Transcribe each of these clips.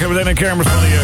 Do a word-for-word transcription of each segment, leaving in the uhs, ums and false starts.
meteen een kermis van hier.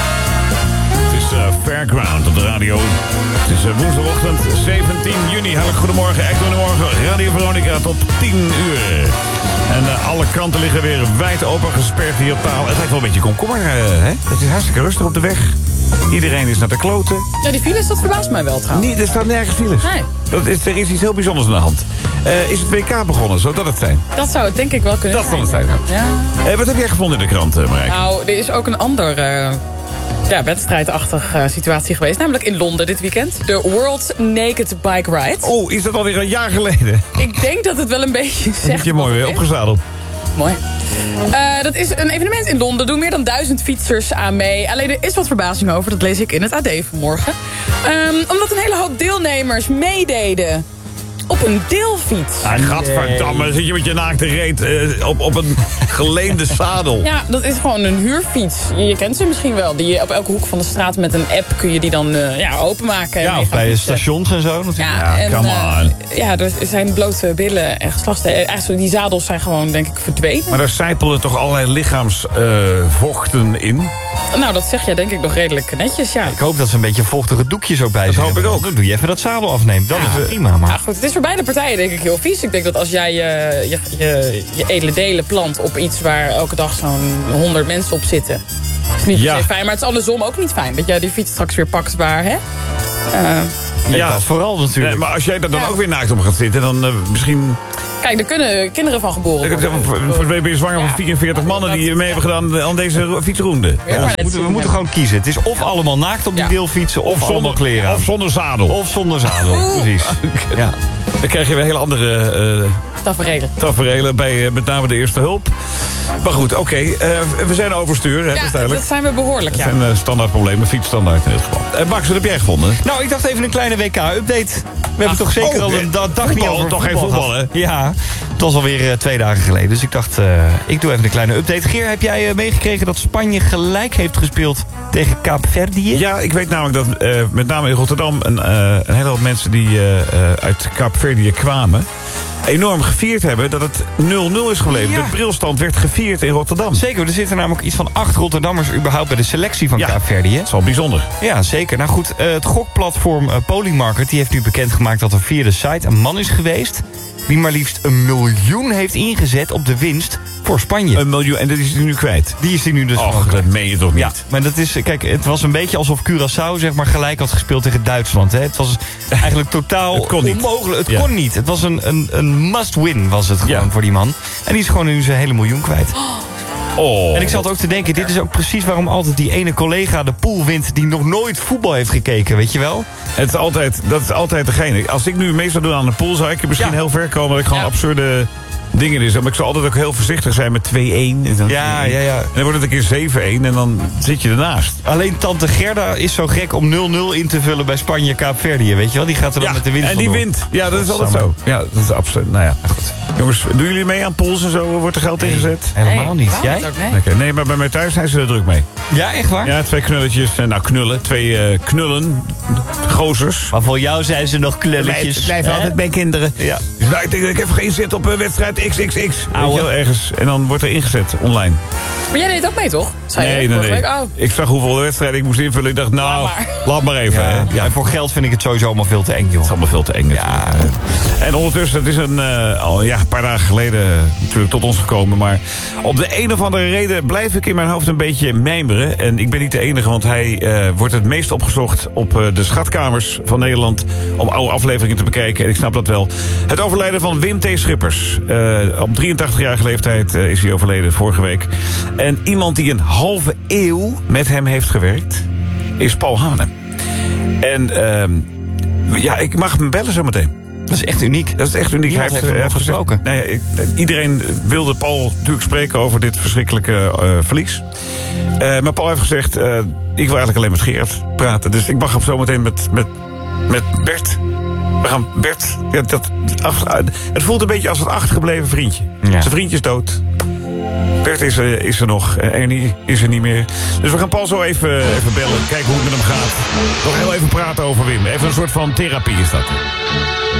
Het is uh, Fairground op de radio. Het is uh, woensdagochtend zeventien juni. Hartelijk goedemorgen, echt goedemorgen. Radio Veronica tot tien uur. En uh, alle kranten liggen weer wijd open gesperd hier op taal. Het lijkt wel een beetje komkommer, uh, hè? Het is hartstikke rustig op de weg. Iedereen is naar de kloten. Ja, die files, dat verbaast mij wel trouwens. Nee, er staat nergens files. Nee. Dat is, er is iets heel bijzonders aan de hand. Uh, is het W K begonnen? Zou dat het zijn? Dat zou het denk ik wel kunnen dat zijn. Dat kan het zijn, ja. Uh, wat heb jij gevonden in de krant, uh, Marijke? Nou, er is ook een ander uh, ja, wedstrijdachtige uh, situatie geweest. Namelijk in Londen dit weekend. De World Naked Bike Ride. Oh, is dat alweer een jaar geleden? Ik denk dat het wel een beetje zegt. Heb je mooi weer opgezadeld. Mooi. Uh, dat is een evenement in Londen. Er doen meer dan duizend fietsers aan mee. Alleen er is wat verbazing over. Dat lees ik in het A D vanmorgen. Um, omdat een hele hoop deelnemers meededen op een deelfiets. Ah, gadverdamme, nee. Zit je met je naakte reet uh, op, op een geleende zadel. Ja, dat is gewoon een huurfiets. Je, je kent ze misschien wel. Die je op elke hoek van de straat met een app kun je die dan uh, ja, openmaken. Ja, of bij de stations en zo natuurlijk. Ja, en, come on. Uh, ja, er zijn blote billen en geslachtsdelen. Eigenlijk, die zadels zijn gewoon, denk ik, verdwenen. Maar daar sijpelen toch allerlei lichaamsvochten uh, in? Nou, dat zeg jij denk ik nog redelijk netjes, ja. Ik hoop dat ze een beetje vochtige doekjes ook bij Dat zijn. hoop ik ook. Dan doe je even dat zadel afneemt. Dat Ja. is prima, maar... Ja, goed, het is voor beide partijen denk ik heel vies. Ik denk dat als jij je, je, je, je edele delen plant op iets waar elke dag zo'n honderd mensen op zitten. Is niet Ja. per se fijn, maar het is andersom ook niet fijn. Dat jij die fiets straks weer pakt waar, hè? Uh, Ja, vooral natuurlijk. Nee, maar als jij daar dan Ja. ook weer naakt op gaat zitten, dan uh, misschien... Kijk, er kunnen kinderen van geboren Ik heb worden. zeggen, voor ben je zwanger van Ja. vierenveertig mannen die mee hebben gedaan aan deze fietsroende. Ja, Ja, maar we net moeten, we zien, moeten ja. gewoon kiezen. Het is of allemaal naakt op die Ja. deelfietsen, of, Of allemaal zonder kleren aan. Of zonder zadel. Of zonder zadel, precies. Ja. Dan krijg je weer hele andere uh, Taferelen. taferelen bij uh, met name de eerste hulp. Maar goed, oké. Okay, uh, we zijn overstuur, hè, dat is Ja, duidelijk. dat zijn we behoorlijk, Dat ja. zijn uh, standaard problemen, fietsstandaard in dit geval. Uh, Max, wat heb jij gevonden? Nou, ik dacht even een kleine W K-update. We hebben toch zeker oh, al een da- dag niet voetbal, over toch geen voetbal voetbal, gehad. hè? Ja, het was alweer uh, twee dagen geleden. Dus ik dacht, uh, ik doe even een kleine update. Geer, heb jij uh, meegekregen dat Spanje gelijk heeft gespeeld tegen Kaapverdië? Ja, ik weet namelijk dat uh, met name in Rotterdam een, uh, een hele hoop mensen die uh, uh, uit Kaapverdië kwamen enorm gevierd hebben dat het nul nul is gebleven. Ja. De brilstand werd gevierd in Rotterdam. Zeker, er zitten namelijk iets van acht Rotterdammers überhaupt bij de selectie van Ja. Kaapverdië. Dat is wel bijzonder. Ja, zeker. Nou goed, uh, het gokplatform uh, Polymarket die heeft nu bekendgemaakt dat er via de site een man is geweest die maar liefst een miljoen heeft ingezet op de winst voor Spanje. Een miljoen, en dat is hij nu kwijt. Die is hij nu dus gewoon Och, kwijt. dat meen je toch niet? Ja, maar dat is, kijk, het was een beetje alsof Curaçao zeg maar gelijk had gespeeld tegen Duitsland. Hè. Het was eigenlijk totaal Het kon niet. onmogelijk. Het Ja. kon niet. Het was een, een, een must-win was het gewoon Ja. voor die man. En die is gewoon nu zijn hele miljoen kwijt. Oh. En ik zat ook te denken, dit is ook precies waarom altijd die ene collega de pool wint die nog nooit voetbal heeft gekeken, weet je wel? Het is altijd, dat is altijd degene. Als ik nu mee zou doen aan een pool, zou ik er misschien Ja. heel ver komen dat ik gewoon Ja. absurde dingen is. Maar ik zou altijd ook heel voorzichtig zijn met twee één. En dan, Ja, ja, ja. En dan wordt het een keer zeven één en dan zit je ernaast. Alleen tante Gerda is zo gek om nul nul in te vullen bij Spanje-Kaapverdië, weet je wel? Die gaat er dan met de winst en die vandoor. wint. Ja, dat is altijd zo. Godsamme. Ja, dat is absoluut. Nou ja, goed. Jongens, doen jullie mee aan pools en zo? Wordt er geld ingezet? Helemaal Nee, niet. waarom Jij? ook, nee? Oké, nee, maar bij mij thuis zijn ze er druk mee. Ja, echt waar? Ja, twee knulletjes. eh, Nou, knullen. Twee eh, knullen. Gozers. Maar voor jou zijn ze nog klulletjes. Het blijven altijd bij kinderen. Ja. Dus nou, ik denk dat ik even geïnzet op een wedstrijd X X X. Weet Ouwe. je wel, ergens. En dan wordt er ingezet online. Maar jij deed ook mee, toch? Zei je Nee, nee, vorige nee. week? Oh. Ik zag hoeveel wedstrijden ik moest invullen. Ik dacht, nou, Laat maar. laat maar even. hè. Ja, Ja, en voor geld vind ik het sowieso allemaal veel te eng, joh. het is allemaal veel te eng. Ja. natuurlijk. En ondertussen, het is een, uh, al ja, een paar dagen geleden natuurlijk tot ons gekomen. Maar op de een of andere reden blijf ik in mijn hoofd een beetje mijmeren. En ik ben niet de enige, want hij uh, wordt het meest opgezocht op uh, de schatkamers van Nederland om oude afleveringen te bekijken. En ik snap dat wel. Het overlijden van Wim T. Schippers. Uh, op drieëntachtigjarige leeftijd uh, is hij overleden vorige week. En iemand die een halve eeuw met hem heeft gewerkt is Paul Hanen. En uh, ja, ik mag hem bellen zometeen. Dat is echt uniek. Dat is echt uniek. Niemand Hij heeft hem nog gezegd- gesproken. nee, ik, iedereen wilde Paul natuurlijk spreken over dit verschrikkelijke uh, verlies. Uh, maar Paul heeft gezegd, uh, ik wil eigenlijk alleen met Gerard praten. Dus ik mag hem zometeen met, met, met Bert. We gaan Bert. Ja, dat, af, het voelt een beetje als een achtergebleven vriendje. Ja. Zijn vriendje is dood. Bert is er, is er nog. Uh, Ernie is er niet meer. Dus we gaan Paul zo even, even bellen. Kijken hoe het met hem gaat. Nog heel even praten over Wim. Even een soort van therapie is dat.